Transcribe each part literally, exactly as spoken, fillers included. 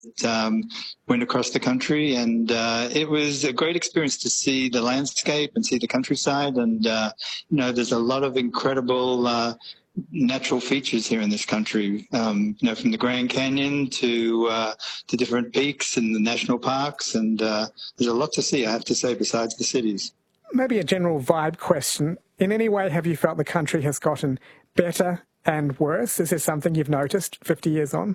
Um, went across the country, and uh, it was a great experience to see the landscape and see the countryside. And uh, you know, there's a lot of incredible uh, natural features here in this country. Um, you know, from the Grand Canyon to uh, to different peaks and the national parks, and uh, there's a lot to see, I have to say, besides the cities. Maybe a general vibe question. In any way, have you felt the country has gotten better and worse? Is there something you've noticed fifty years on?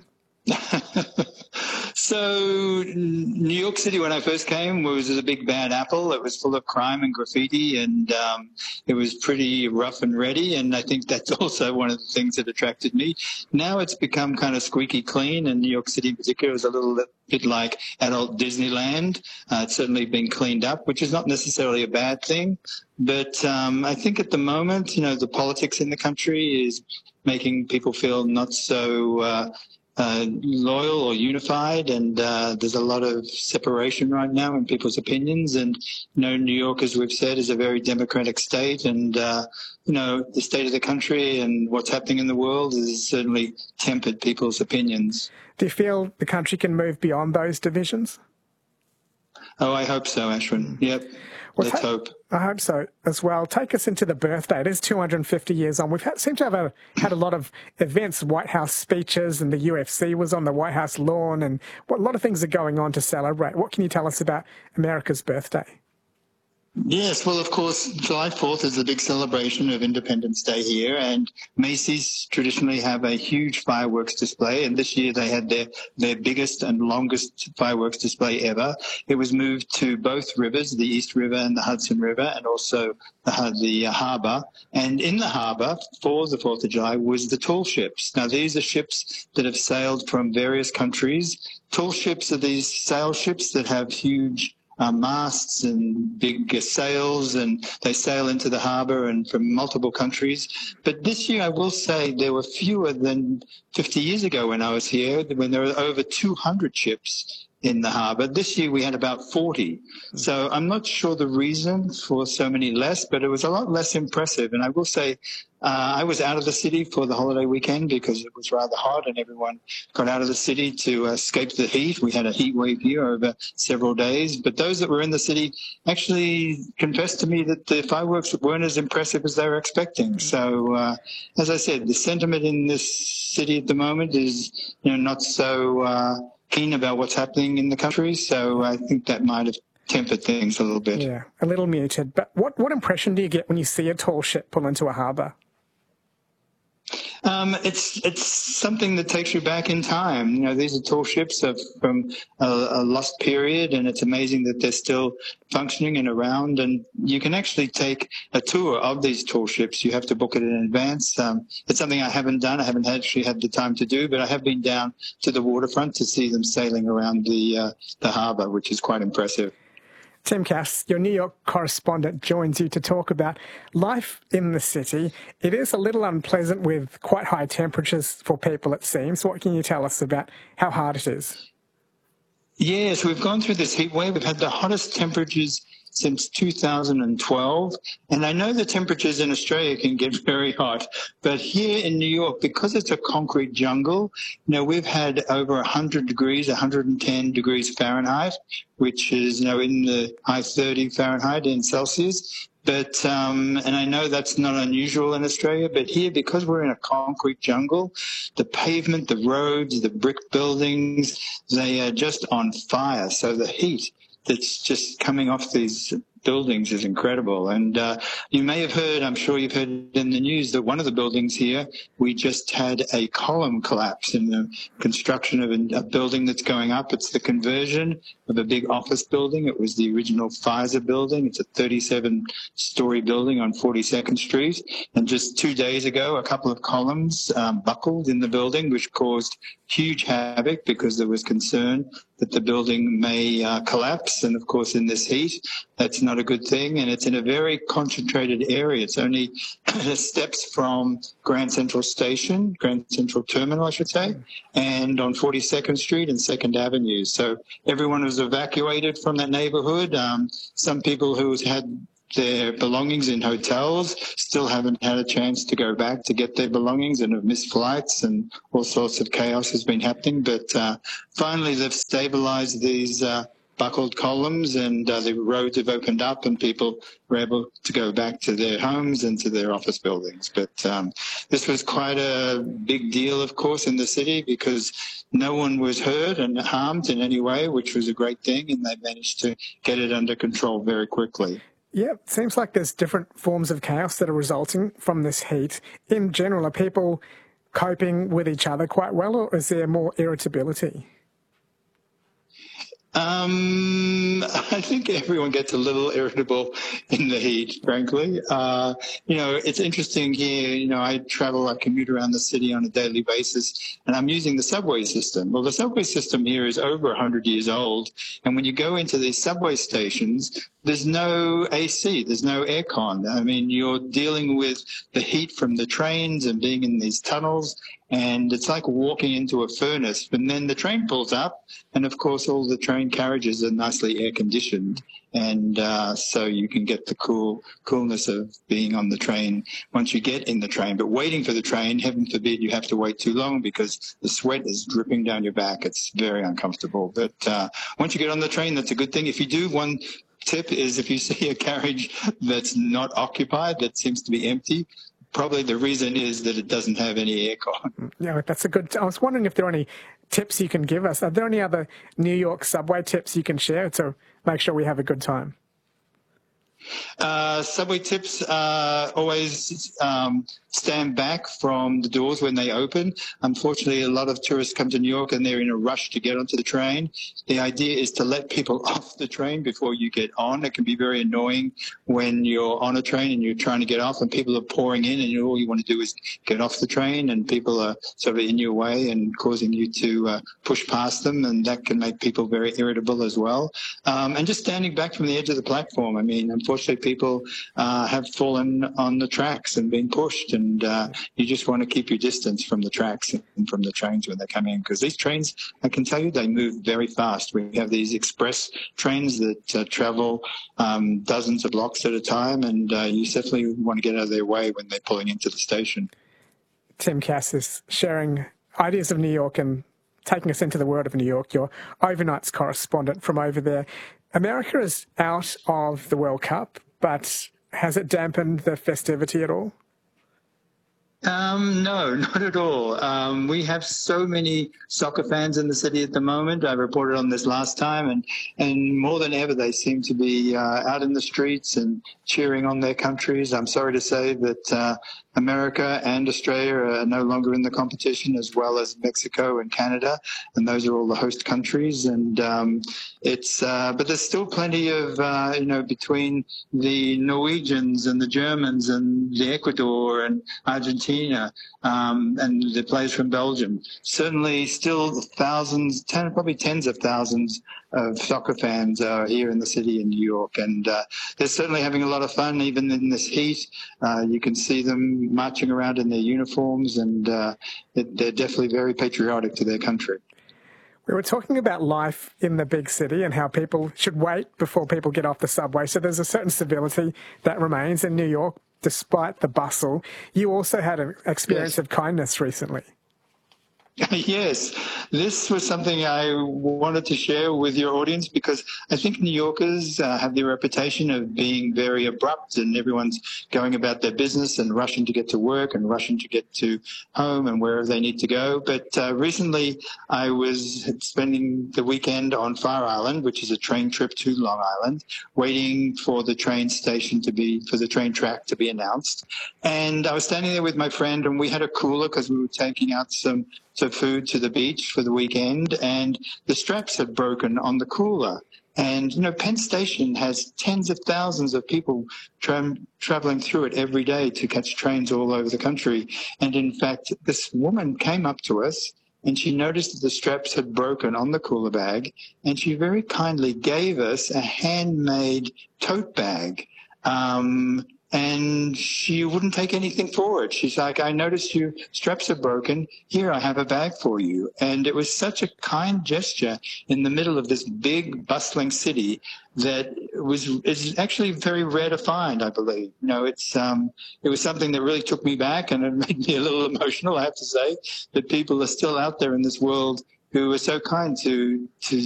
So New York City, when I first came, was a big bad apple. It was full of crime and graffiti, and um, it was pretty rough and ready. And I think that's also one of the things that attracted me. Now it's become kind of squeaky clean, and New York City in particular is a little bit like adult Disneyland. Uh, it's certainly been cleaned up, which is not necessarily a bad thing. But um, I think at the moment, you know, the politics in the country is making people feel not so uh, Uh, loyal or unified, and uh, there's a lot of separation right now in people's opinions. And you know, New York, as we've said, is a very democratic state, and uh, you know, the state of the country and what's happening in the world has certainly tempered people's opinions. Do you feel the country can move beyond those divisions? Oh, I hope so, Ashwin. Yep. Well, let's hope. I hope so as well. Take us into the birthday. It is two hundred fifty years on. We've had, seem to have a, had a lot of events, White House speeches, and the U F C was on the White House lawn, and what, a lot of things are going on to celebrate. What can you tell us about America's birthday? Yes, well, of course, July fourth is a big celebration of Independence Day here, and Macy's traditionally have a huge fireworks display, and this year they had their, their biggest and longest fireworks display ever. It was moved to both rivers, the East River and the Hudson River, and also the, the harbour. And in the harbour, for the fourth of July, was the tall ships. Now, these are ships that have sailed from various countries. Tall ships are these sail ships that have huge Uh, masts and big uh, sails, and they sail into the harbour and from multiple countries. But this year, I will say, there were fewer than fifty years ago when I was here, when there were over two hundred ships in the harbour. This year we had about forty. So I'm not sure the reason for so many less, but it was a lot less impressive. And I will say, uh, I was out of the city for the holiday weekend because it was rather hot, and everyone got out of the city to escape the heat. We had a heat wave here over several days, but those that were in the city actually confessed to me that the fireworks weren't as impressive as they were expecting. So uh, as I said, the sentiment in this city at the moment is, you know, not so uh, keen about what's happening in the country. So I think that might have tempered things a little bit. Yeah, a little muted. But what, what impression do you get when you see a tall ship pull into a harbour? Um, it's it's something that takes you back in time. You know, these are tall ships of, from a, a lost period, and it's amazing that they're still functioning and around. And you can actually take a tour of these tall ships. You have to book it in advance. Um, it's something I haven't done. I haven't actually had the time to do, but I have been down to the waterfront to see them sailing around the uh, the harbour, which is quite impressive. Tim Cass, your New York correspondent, joins you to talk about life in the city. It is a little unpleasant with quite high temperatures for people, it seems. What can you tell us about how hard it is? Yes, we've gone through this heat wave. We've had the hottest temperatures since two thousand twelve. And I know the temperatures in Australia can get very hot, but here in New York, because it's a concrete jungle, you know, we've had over one hundred degrees, one hundred ten degrees Fahrenheit, which is, you know, in the high thirty Fahrenheit in Celsius. But, um, and I know that's not unusual in Australia, but here, because we're in a concrete jungle, the pavement, the roads, the brick buildings, they are just on fire. So the heat that's just coming off these buildings is incredible. And uh, you may have heard, I'm sure you've heard in the news, that one of the buildings here, we just had a column collapse in the construction of a, a building that's going up. It's the conversion of a big office building. It was the original Pfizer building. It's a thirty-seven story building on forty-second Street. And just two days ago, a couple of columns um, buckled in the building, which caused huge havoc because there was concern that the building may uh, collapse. And of course, in this heat, that's not a good thing. And it's in a very concentrated area. It's only steps from Grand Central Station, Grand Central Terminal, I should say, and on forty-second Street and second Avenue. So everyone was evacuated from that neighborhood. Um, some people who had their belongings in hotels, still haven't had a chance to go back to get their belongings and have missed flights, and all sorts of chaos has been happening. But uh, finally, they've stabilized these uh, buckled columns, and uh, the roads have opened up, and people were able to go back to their homes and to their office buildings. But um, this was quite a big deal, of course, in the city, because no one was hurt and harmed in any way, which was a great thing, and they managed to get it under control very quickly. Yeah, it seems like there's different forms of chaos that are resulting from this heat. In general, are people coping with each other quite well, or is there more irritability? Um, I think everyone gets a little irritable in the heat, frankly. Uh, you know, it's interesting here, you know, I travel, I commute around the city on a daily basis, and I'm using the subway system. Well, the subway system here is over one hundred years old, and when you go into these subway stations, there's no A C, there's no aircon. I mean, you're dealing with the heat from the trains and being in these tunnels, and it's like walking into a furnace. And then the train pulls up, and of course all the train carriages are nicely air conditioned, and uh, so you can get the cool coolness of being on the train once you get in the train. But waiting for the train, heaven forbid you have to wait too long, because the sweat is dripping down your back. It's very uncomfortable. But uh, once you get on the train, that's a good thing. If you do, one tip is if you see a carriage that's not occupied, that seems to be empty, probably the reason is that it doesn't have any aircon. Yeah, that's a good. I was wondering if there are any tips you can give us. Are there any other New York subway tips you can share to make sure we have a good time? Uh, subway tips, uh, always um, stand back from the doors when they open. Unfortunately, a lot of tourists come to New York and they're in a rush to get onto the train. The idea is to let people off the train before you get on. It can be very annoying when you're on a train and you're trying to get off and people are pouring in, and all you want to do is get off the train, and people are sort of in your way and causing you to uh, push past them, and that can make people very irritable as well. Um, and just standing back from the edge of the platform. I mean, unfortunately, people uh, have fallen on the tracks and been pushed, and uh, you just want to keep your distance from the tracks and from the trains when they come in, because these trains, I can tell you, they move very fast. We have these express trains that uh, travel um, dozens of blocks at a time, and uh, you definitely want to get out of their way when they're pulling into the station. Tim Cass is sharing ideas of New York and taking us into the world of New York, your overnights correspondent from over there. America is out of the World Cup, but has it dampened the festivity at all? Um, no, not at all. Um, we have so many soccer fans in the city at the moment. I reported on this last time, and, and more than ever, they seem to be uh, out in the streets and cheering on their countries. I'm sorry to say that uh, America and Australia are no longer in the competition, as well as Mexico and Canada, and those are all the host countries. And um, it's, uh, but there's still plenty of, uh, you know, between the Norwegians and the Germans and the Ecuador and Argentina um, and the players from Belgium. Certainly, still thousands, ten, probably tens of thousands of soccer fans are here in the city in New York, and uh, they're certainly having a lot of fun, even in this heat. Uh, you can see them marching around in their uniforms, and uh, they're definitely very patriotic to their country. We were talking about life in the big city and how people should wait before people get off the subway. So there's a certain civility that remains in New York, despite the bustle. You also had an experience yes. of kindness recently. Yes, this was something I wanted to share with your audience, because I think New Yorkers uh, have the reputation of being very abrupt, and everyone's going about their business and rushing to get to work and rushing to get to home and wherever they need to go. But uh, recently I was spending the weekend on Fire Island, which is a train trip to Long Island, waiting for the train station to be, for the train track to be announced. And I was standing there with my friend, and we had a cooler because we were taking out some to food to the beach for the weekend, and the straps had broken on the cooler. And, you know, Penn Station has tens of thousands of people tra- traveling through it every day to catch trains all over the country. And in fact, this woman came up to us, and she noticed that the straps had broken on the cooler bag, and she very kindly gave us a handmade tote bag. Um, and she wouldn't take anything for it. She's like, I noticed your straps are broken. Here, I have a bag for you. And it was such a kind gesture in the middle of this big, bustling city that was is actually very rare to find, I believe. You know, it's um, it was something that really took me back, and it made me a little emotional, I have to say, that people are still out there in this world who are so kind to to